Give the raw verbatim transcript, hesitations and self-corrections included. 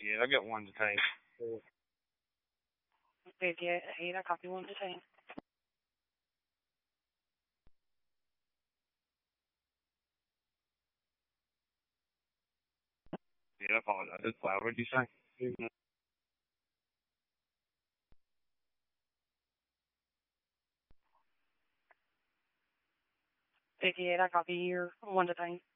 fifty-eight, I got one detained. fifty-eight, I copy one detained. Yeah, I apologize. It's loud. What did you say? fifty-eight, I copy your one detained.